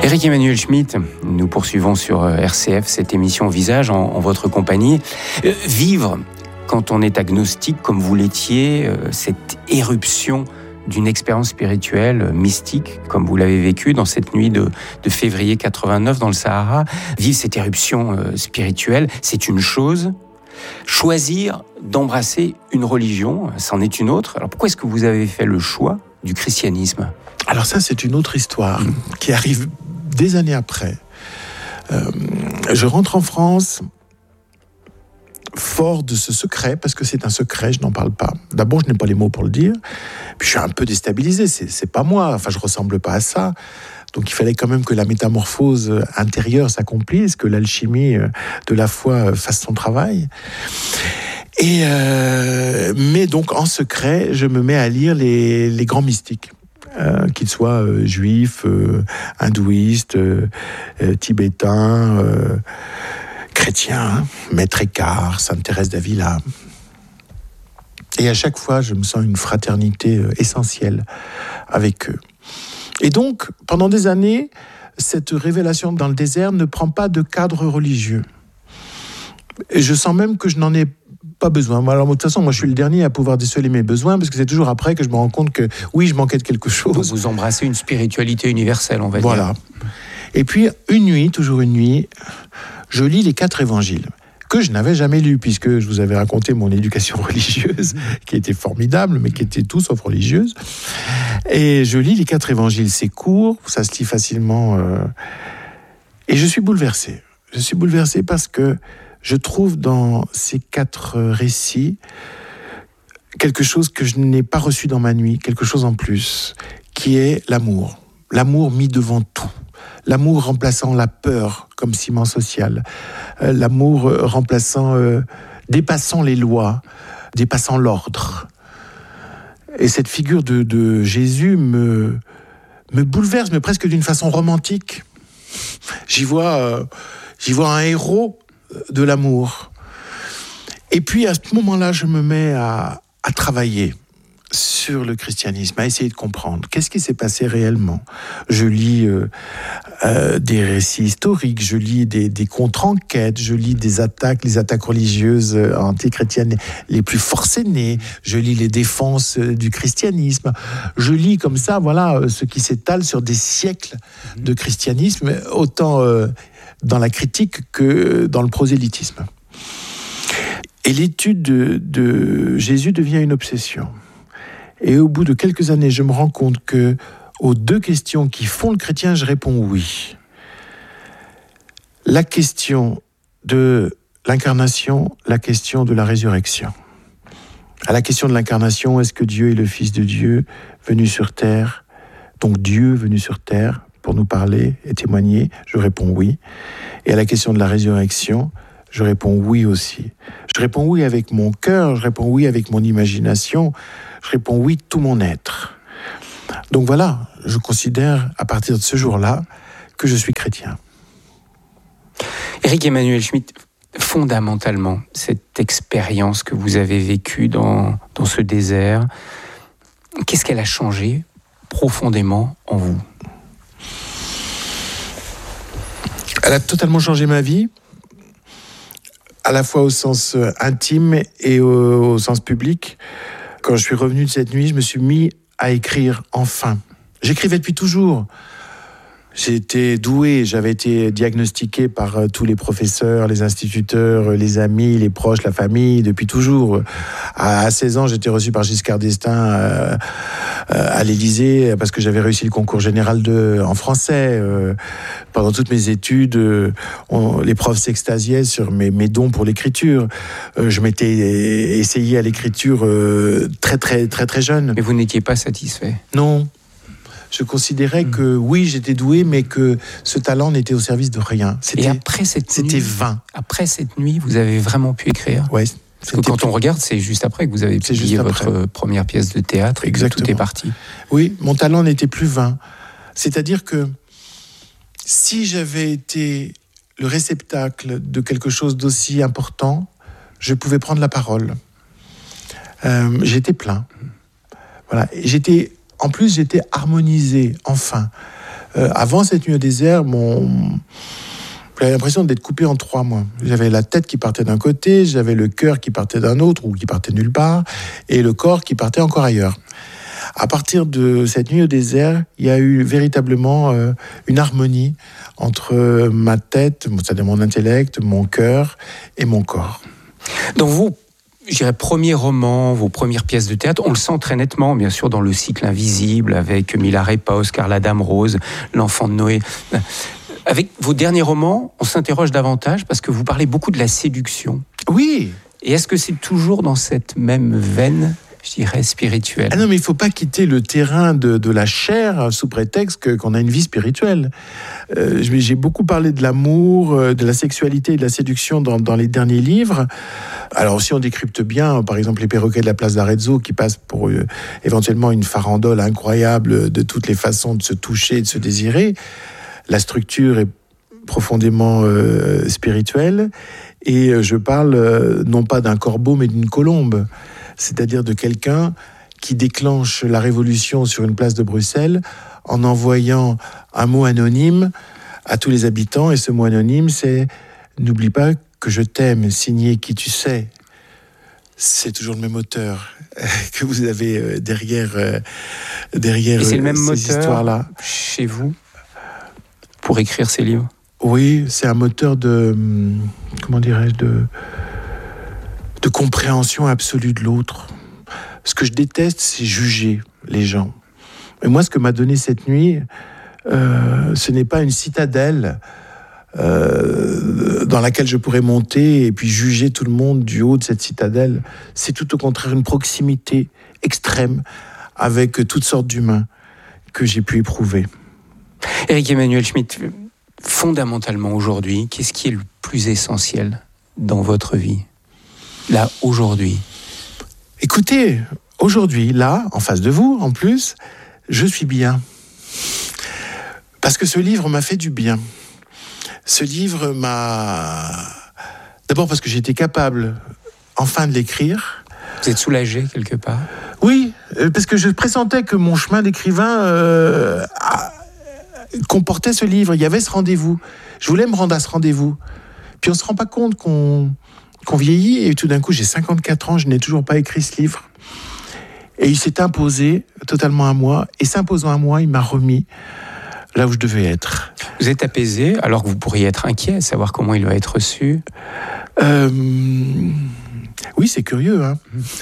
Éric-Emmanuel Schmitt, nous poursuivons sur RCF cette émission Visage en votre compagnie. Vivre, quand on est agnostique comme vous l'étiez, cette éruption d'une expérience spirituelle, mystique, comme vous l'avez vécu dans cette nuit de février 89 dans le Sahara, vivre cette éruption spirituelle, c'est une chose. Choisir d'embrasser une religion, c'en est une autre. Alors pourquoi est-ce que vous avez fait le choix du christianisme ? Alors ça, c'est une autre histoire qui arrive des années après. Je rentre en France fort de ce secret, parce que c'est un secret, je n'en parle pas. D'abord, je n'ai pas les mots pour le dire. Puis je suis un peu déstabilisé, c'est pas moi, enfin je ressemble pas à ça. Donc il fallait quand même que la métamorphose intérieure s'accomplisse, que l'alchimie de la foi fasse son travail. Mais donc en secret, je me mets à lire les grands mystiques. Qu'ils soient juifs, hindouistes, tibétains, chrétiens, Maître Eckhart, Sainte Thérèse d'Avila. Et à chaque fois, je me sens une fraternité essentielle avec eux. Et donc, pendant des années, cette révélation dans le désert ne prend pas de cadre religieux. Et je sens même que je n'en ai pas besoin. Alors, de toute façon, moi, je suis le dernier à pouvoir déceler mes besoins, parce que c'est toujours après que je me rends compte que, oui, je manquais de quelque chose. Donc vous embrassez une spiritualité universelle, on va dire. Voilà. Et puis, toujours une nuit, je lis les 4 évangiles, que je n'avais jamais lus, puisque je vous avais raconté mon éducation religieuse, qui était formidable, mais qui était tout sauf religieuse. Et je lis les 4 évangiles. C'est court, ça se lit facilement. Et je suis bouleversé. Je suis bouleversé parce que je trouve dans ces 4 récits quelque chose que je n'ai pas reçu dans ma nuit, quelque chose en plus, qui est l'amour. L'amour mis devant tout. L'amour remplaçant la peur comme ciment social. L'amour dépassant les lois, dépassant l'ordre. Et cette figure de Jésus me bouleverse, mais presque d'une façon romantique. J'y vois un héros de l'amour. Et puis à ce moment-là, je me mets à travailler sur le christianisme, à essayer de comprendre qu'est-ce qui s'est passé réellement. Je lis des récits historiques, je lis des contre-enquêtes, je lis les attaques religieuses anti-chrétiennes les plus forcenées, je lis les défenses du christianisme, je lis comme ça, ce qui s'étale sur des siècles de christianisme, autant dans la critique que dans le prosélytisme. Et l'étude de Jésus devient une obsession. Et au bout de quelques années, je me rends compte que aux 2 questions qui font le chrétien, je réponds oui. La question de l'incarnation, la question de la résurrection. À la question de l'incarnation, est-ce que Dieu est le Fils de Dieu venu sur terre, donc Dieu venu sur terre pour nous parler et témoigner? Je réponds oui. Et à la question de la résurrection, je réponds oui aussi. Je réponds oui avec mon cœur, je réponds oui avec mon imagination, je réponds oui de tout mon être. Donc voilà, je considère à partir de ce jour-là que je suis chrétien. Éric-Emmanuel Schmitt, fondamentalement, cette expérience que vous avez vécue dans ce désert, qu'est-ce qu'elle a changé profondément en vous ? Elle a totalement changé ma vie, à la fois au sens intime et au sens public. Quand je suis revenu de cette nuit, je me suis mis à écrire enfin. J'écrivais depuis toujours. J'étais doué, j'avais été diagnostiqué par tous les professeurs, les instituteurs, les amis, les proches, la famille, depuis toujours. À 16 ans, j'étais reçu par Giscard d'Estaing à l'Élysée parce que j'avais réussi le concours général en français. Pendant toutes mes études, les profs s'extasiaient sur mes dons pour l'écriture. Je m'étais essayé à l'écriture très, très, très, très jeune. Mais vous n'étiez pas satisfait ? Non. Je considérais que oui, j'étais doué, mais que ce talent n'était au service de rien. Et après cette nuit, c'était vain. Après cette nuit, vous avez vraiment pu écrire ? Ouais. Parce que quand on regarde, c'est juste après que vous avez publié votre première pièce de théâtre. Exactement. Tout est parti. Oui, mon talent n'était plus vain. C'est-à-dire que si j'avais été le réceptacle de quelque chose d'aussi important, je pouvais prendre la parole. J'étais plein. Voilà. En plus, j'étais harmonisé, enfin. Avant cette nuit au désert, j'avais l'impression d'être coupé en 3 mois. J'avais la tête qui partait d'un côté, j'avais le cœur qui partait d'un autre, ou qui partait nulle part, et le corps qui partait encore ailleurs. À partir de cette nuit au désert, il y a eu véritablement une harmonie entre ma tête, c'est-à-dire mon intellect, mon cœur et mon corps. Dans vos premiers romans, vos premières pièces de théâtre, on le sent très nettement, bien sûr, dans Le Cycle Invisible, avec Milarepa, Oscar la Dame Rose, L'Enfant de Noé. Avec vos derniers romans, on s'interroge davantage parce que vous parlez beaucoup de la séduction. Oui. Et est-ce que c'est toujours dans cette même veine, je dirais, spirituelle ? Ah non, mais il ne faut pas quitter le terrain de la chair sous prétexte qu'on a une vie spirituelle. J'ai beaucoup parlé de l'amour, de la sexualité et de la séduction dans les derniers livres. Alors si on décrypte bien, par exemple, les perroquets de la place d'Arezzo qui passent pour éventuellement une farandole incroyable de toutes les façons de se toucher et de se désirer, la structure est profondément spirituelle. Et je parle non pas d'un corbeau, mais d'une colombe. C'est-à-dire de quelqu'un qui déclenche la révolution sur une place de Bruxelles en envoyant un mot anonyme à tous les habitants. Et ce mot anonyme, c'est « N'oublie pas que je t'aime, signé qui tu sais ». C'est toujours le même auteur que vous avez derrière Et c'est le même ces moteur histoires-là. Chez vous pour écrire ces livres ? Oui, c'est un moteur de compréhension absolue de l'autre. Ce que je déteste, c'est juger les gens. Et moi, ce que m'a donné cette nuit, ce n'est pas une citadelle dans laquelle je pourrais monter et puis juger tout le monde du haut de cette citadelle. C'est tout au contraire une proximité extrême avec toutes sortes d'humains que j'ai pu éprouver. Éric Emmanuel Schmitt, fondamentalement aujourd'hui, qu'est-ce qui est le plus essentiel dans votre vie ? Là, aujourd'hui. Écoutez, aujourd'hui, là, en face de vous, en plus, je suis bien. Parce que ce livre m'a fait du bien. Ce livre m'a... D'abord parce que j'ai été capable, enfin, de l'écrire. Vous êtes soulagé, quelque part ? Oui, parce que je pressentais que mon chemin d'écrivain comportait ce livre. Il y avait ce rendez-vous. Je voulais me rendre à ce rendez-vous. Puis on ne se rend pas compte qu'on vieillit, et tout d'un coup, j'ai 54 ans, je n'ai toujours pas écrit ce livre. Et il s'est imposé totalement à moi, et s'imposant à moi, il m'a remis là où je devais être. Vous êtes apaisé, alors que vous pourriez être inquiet, savoir comment il va être reçu. Oui, c'est curieux. Hein.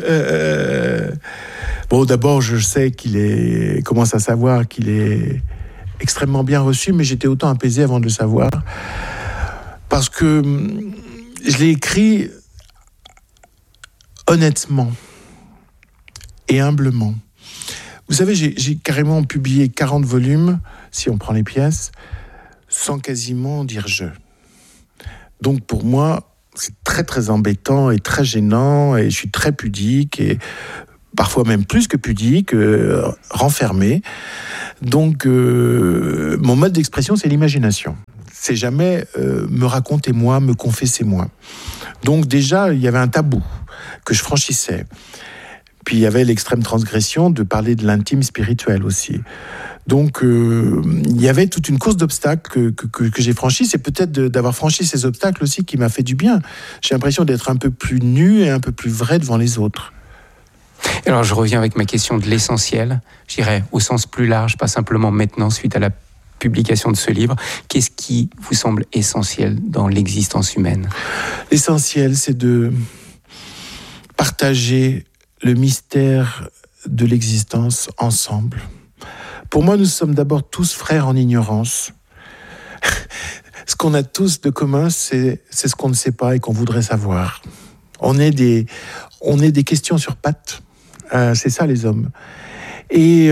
Bon, d'abord, je sais commence à savoir qu'il est extrêmement bien reçu, mais j'étais autant apaisé avant de le savoir, parce que je l'ai écrit honnêtement et humblement. Vous savez, j'ai carrément publié 40 volumes, si on prend les pièces, sans quasiment dire « je ». Donc pour moi, c'est très très embêtant et très gênant, et je suis très pudique, et parfois même plus que pudique, renfermé. Donc mon mode d'expression, c'est l'imagination. C'est jamais me raconter moi, me confesser moi. Donc déjà, il y avait un tabou que je franchissais. Puis il y avait l'extrême transgression de parler de l'intime spirituel aussi. Donc il y avait toute une course d'obstacles que j'ai franchis. C'est peut-être d'avoir franchi ces obstacles aussi qui m'a fait du bien. J'ai l'impression d'être un peu plus nu et un peu plus vrai devant les autres. Alors je reviens avec ma question de l'essentiel, je dirais au sens plus large, pas simplement maintenant suite à la publication de ce livre. Qu'est-ce qui vous semble essentiel dans l'existence humaine ? L'essentiel, c'est de partager le mystère de l'existence ensemble. Pour moi, nous sommes d'abord tous frères en ignorance. Ce qu'on a tous de commun, c'est ce qu'on ne sait pas et qu'on voudrait savoir. On est des questions sur pattes. C'est ça, les hommes. Et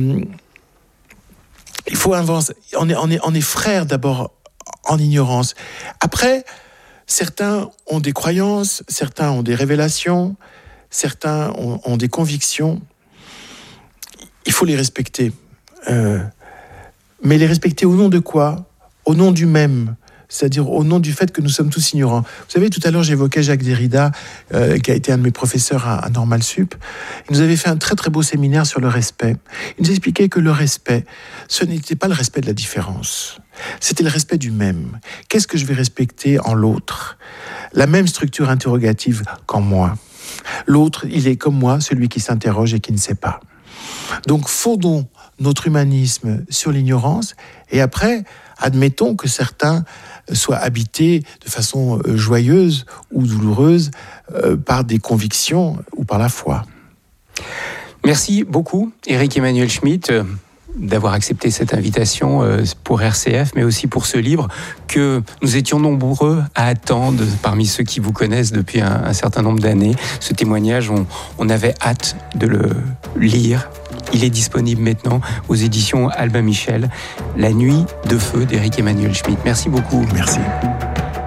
il faut avancer. On est frères d'abord en ignorance. Après, certains ont des croyances, certains ont des révélations, certains ont des convictions. Il faut les respecter. Mais les respecter au nom de quoi ? Au nom du même. c'est-à-dire au nom du fait que nous sommes tous ignorants. Vous savez, tout à l'heure, j'évoquais Jacques Derrida, qui a été un de mes professeurs à Normal Sup. Il nous avait fait un très très beau séminaire sur le respect. Il nous expliquait que le respect, ce n'était pas le respect de la différence, c'était le respect du même. Qu'est-ce que je vais respecter en l'autre ? La même structure interrogative qu'en moi. L'autre, il est comme moi, celui qui s'interroge et qui ne sait pas. Donc, fondons notre humanisme sur l'ignorance, et après, admettons que certains soient habités de façon joyeuse ou douloureuse par des convictions ou par la foi. Merci beaucoup, Éric Emmanuel Schmitt, d'avoir accepté cette invitation pour RCF, mais aussi pour ce livre que nous étions nombreux à attendre parmi ceux qui vous connaissent depuis un certain nombre d'années. Ce témoignage, on avait hâte de le lire. Il est disponible maintenant aux éditions Albin Michel, La nuit de feu d'Éric Emmanuel Schmitt. Merci beaucoup. Merci.